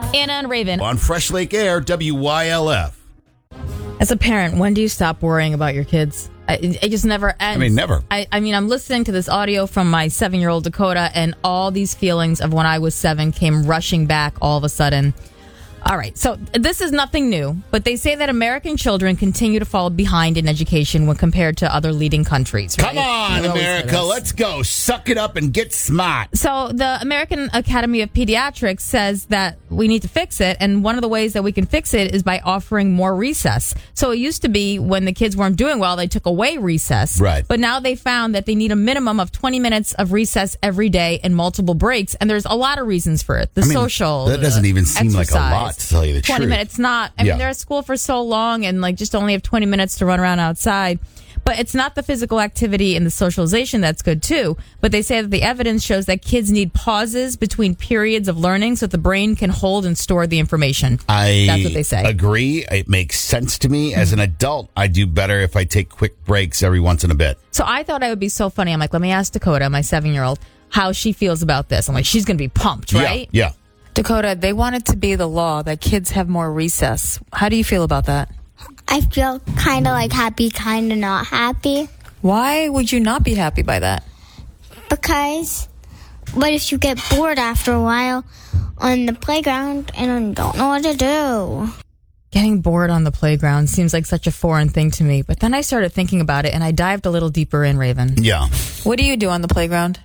Anna and Raven. On Fresh Lake Air, WYLF. As a parent, when do you stop worrying about your kids? It just never ends. I mean, never. I mean, I'm listening to this audio from my 7-year-old Dakota, and all these feelings of when I was 7 came rushing back all of a sudden. All right, so this is nothing new, but they say that American children continue to fall behind in education when compared to other leading countries. Right? Come on, America, let's go. Suck it up and get smart. So the American Academy of Pediatrics says that we need to fix it, and one of the ways that we can fix it is by offering more recess. So it used to be when the kids weren't doing well, they took away recess. Right. But now they found that they need a minimum of 20 minutes of recess every day and multiple breaks, and there's a lot of reasons for it. Social, that doesn't even seem exercise. like a lot, to tell you the 20 truth. minutes, not. I mean, they're at school for so long and just only have 20 minutes to run around outside. But it's not the physical activity and the socialization that's good too. But they say that the evidence shows that kids need pauses between periods of learning so that the brain can hold and store the information. That's what they say. I agree. It makes sense to me. As an adult, I do better if I take quick breaks every once in a bit. So I thought it would be so funny. I'm like, let me ask Dakota, my 7-year-old, how she feels about this. I'm like, she's going to be pumped, right? Yeah. Dakota, they want it to be the law that kids have more recess. How do you feel about that? I feel kind of like happy, kind of not happy. Why would you not be happy by that? Because what if you get bored after a while on the playground and don't know what to do? Getting bored on the playground seems like such a foreign thing to me. But then I started thinking about it and I dived a little deeper in, Raven. Yeah. What do you do on the playground?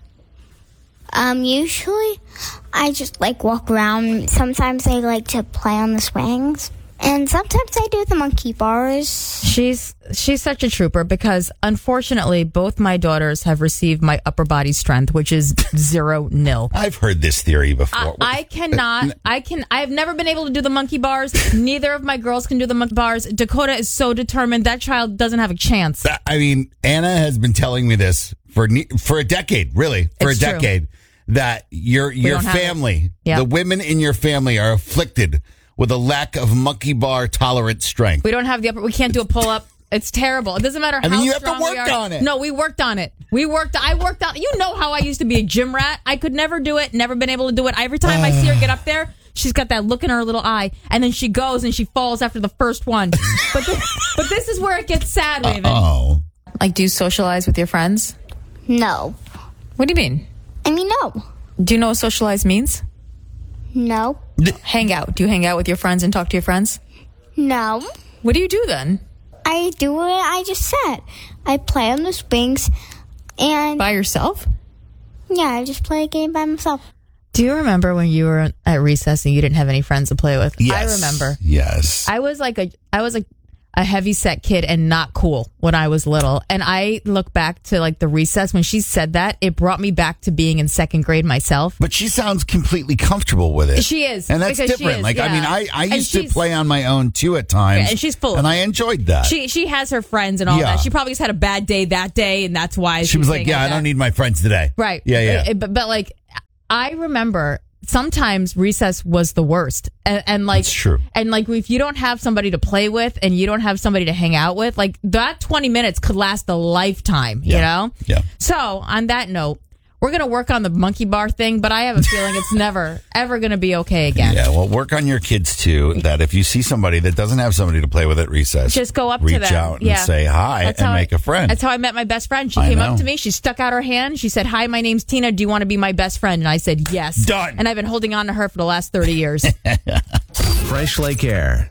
Usually I just walk around. Sometimes I like to play on the swings. And sometimes I do the monkey bars. She's such a trooper because, unfortunately, both my daughters have received my upper body strength, which is 0-0. I've heard this theory before. I've never been able to do the monkey bars. Neither of my girls can do the monkey bars. Dakota is so determined. That child doesn't have a chance. I mean, Anna has been telling me this for a decade, really, It's true. that your family, Yep. the women in your family are afflicted with a lack of monkey bar tolerant strength. We don't have we can't do a pull up. It's terrible. It doesn't matter how you have to strong we work are. on it. No, we worked on it. I worked on. You know how I used to be a gym rat. I could never do it. Never been able to do it. Every time I see her get up there, she's got that look in her little eye, and then she goes and she falls after the first one. but this is where it gets sad, Raven. Oh, Do you socialize with your friends? No. What do you mean? No. Do you know what socialize means? No. Hang out. Do you hang out with your friends and talk to your friends? No. What do you do then? I do what I just said. I play on the swings and... By yourself? Yeah, I just play a game by myself. Do you remember when you were at recess and you didn't have any friends to play with? yes. I remember. Yes. I was like a heavy set kid and not cool when I was little. And I look back to the recess when she said that, it brought me back to being in second grade myself. But she sounds completely comfortable with it. She is. And that's because different. She is, yeah. I mean, I And used to she's- play on my own too at times. Yeah, and she's full of And it. I enjoyed that. She has her friends and all Yeah. that. She probably just had a bad day that day, and that's why she was like, I don't need my friends today. Right. Yeah. But I remember sometimes recess was the worst. And It's true. And if you don't have somebody to play with and you don't have somebody to hang out with, that 20 minutes could last a lifetime, you know? Yeah. So on that note, we're going to work on the monkey bar thing, but I have a feeling it's never, ever going to be okay again. Yeah, well, work on your kids, too, that if you see somebody that doesn't have somebody to play with at recess, Just go up to reach them. out and Yeah. say hi That's and how make a friend. That's how I met my best friend. She I came know. up to me. She stuck out her hand. She said, "Hi, my name's Tina. Do you want to be my best friend?" And I said, "Yes." Done. And I've been holding on to her for the last 30 years. Fresh Lake Air,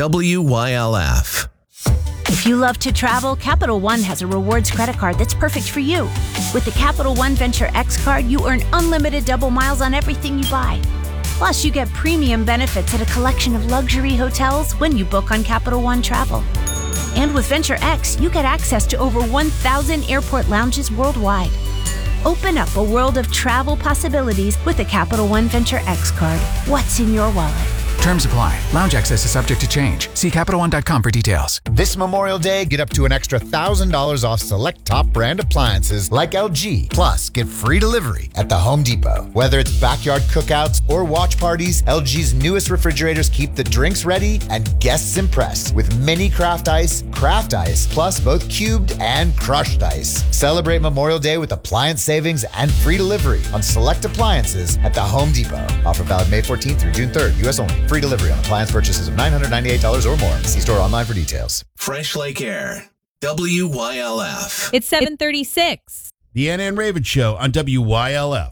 WYLF. If you love to travel, Capital One has a rewards credit card that's perfect for you. With the Capital One Venture X card, you earn unlimited double miles on everything you buy. Plus, you get premium benefits at a collection of luxury hotels when you book on Capital One Travel. And with Venture X, you get access to over 1,000 airport lounges worldwide. Open up a world of travel possibilities with the Capital One Venture X card. What's in your wallet? Terms apply. Lounge access is subject to change. See CapitalOne.com for details. This Memorial Day, get up to an extra $1,000 off select top brand appliances like LG. Plus, get free delivery at the Home Depot. Whether it's backyard cookouts or watch parties, LG's newest refrigerators keep the drinks ready and guests impressed with mini craft ice, plus both cubed and crushed ice. Celebrate Memorial Day with appliance savings and free delivery on select appliances at the Home Depot. Offer valid May 14th through June 3rd, U.S. only. Free delivery on appliance purchases of $998 or more. See store online for details. Fresh Lake Air. WYLF. It's 7:36. The Anna and Raven Show on WYLF.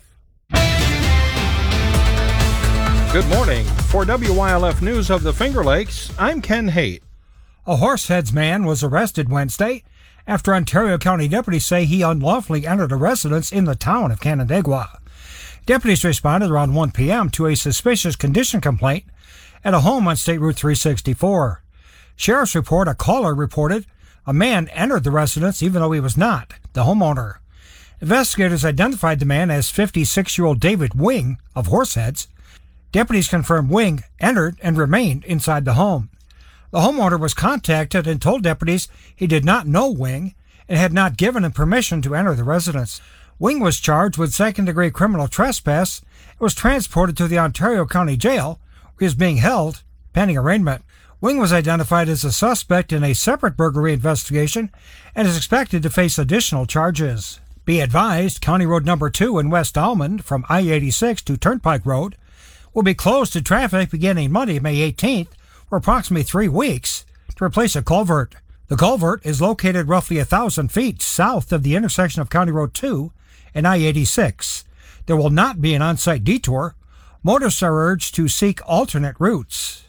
Good morning. For WYLF News of the Finger Lakes, I'm Ken Haight. A Horseheads man was arrested Wednesday after Ontario County deputies say he unlawfully entered a residence in the town of Canandaigua. Deputies responded around 1 p.m. to a suspicious condition complaint at a home on State Route 364. Sheriff's report, a caller reported a man entered the residence even though he was not the homeowner. Investigators identified the man as 56-year-old David Wing of Horseheads. Deputies confirmed Wing entered and remained inside the home. The homeowner was contacted and told deputies he did not know Wing and had not given him permission to enter the residence. Wing was charged with second-degree criminal trespass and was transported to the Ontario County Jail, where he is being held pending arraignment. Wing was identified as a suspect in a separate burglary investigation and is expected to face additional charges. Be advised, County Road Number 2 in West Almond from I-86 to Turnpike Road will be closed to traffic beginning Monday, May 18th, for approximately 3 weeks to replace a culvert. The culvert is located roughly 1,000 feet south of the intersection of County Road 2 and I-86. There will not be an on-site detour. Motorists are urged to seek alternate routes.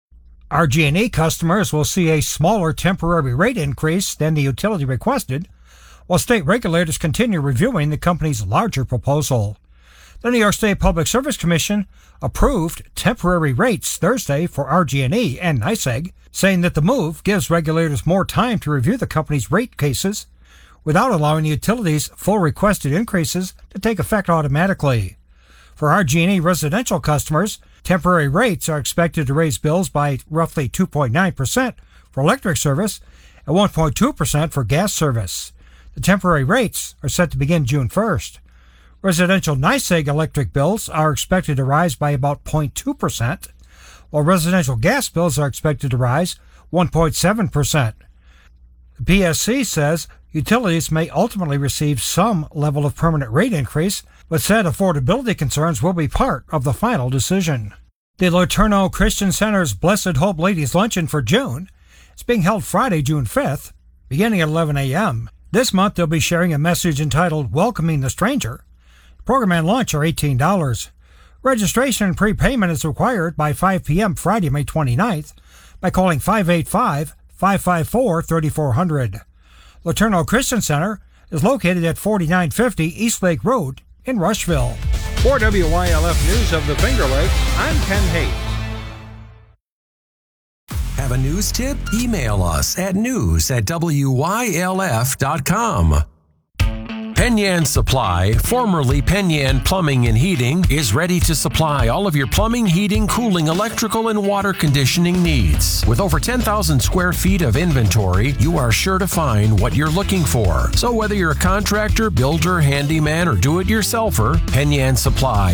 RG&E customers will see a smaller temporary rate increase than the utility requested, while state regulators continue reviewing the company's larger proposal. The New York State Public Service Commission approved temporary rates Thursday for RG&E and NYSEG, saying that the move gives regulators more time to review the company's rate cases without allowing the utilities' full requested increases to take effect automatically. For RG&E residential customers, temporary rates are expected to raise bills by roughly 2.9% for electric service and 1.2% for gas service. The temporary rates are set to begin June 1st. Residential NYSEG electric bills are expected to rise by about 0.2%, while residential gas bills are expected to rise 1.7%. The PSC says utilities may ultimately receive some level of permanent rate increase, but said affordability concerns will be part of the final decision. The LeTourneau Christian Center's Blessed Hope Ladies Luncheon for June is being held Friday, June 5th, beginning at 11 a.m. This month, they'll be sharing a message entitled Welcoming the Stranger. Program and lunch are $18. Registration and prepayment is required by 5 p.m. Friday, May 29th by calling 585-554-3400. LeTourneau Christian Center is located at 4950 East Lake Road in Rushville. For WYLF News of the Finger Lakes, I'm Ken Haight. Have a news tip? Email us at news@wylf.com. Penyan Supply, formerly Penyan Plumbing and Heating, is ready to supply all of your plumbing, heating, cooling, electrical, and water conditioning needs. With over 10,000 square feet of inventory, you are sure to find what you're looking for. So whether you're a contractor, builder, handyman, or do-it-yourselfer, Penyan Supply